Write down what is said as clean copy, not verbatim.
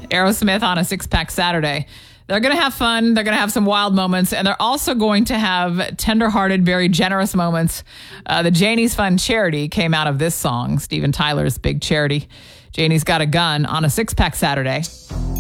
Aerosmith on a six-pack Saturday. They're going to have fun. They're going to have some wild moments, and they're also going to have tender-hearted, very generous moments. The Janie's Fund charity came out of this song, Steven Tyler's big charity. Janie's Got a Gun on a six-pack Saturday.